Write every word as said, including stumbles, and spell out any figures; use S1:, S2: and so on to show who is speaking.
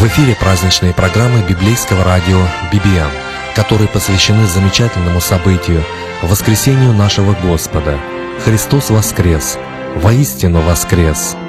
S1: В эфире праздничные программы библейского радио би би эм, которые посвящены замечательному событию – воскресению нашего Господа. Христос воскрес! Воистину воскрес!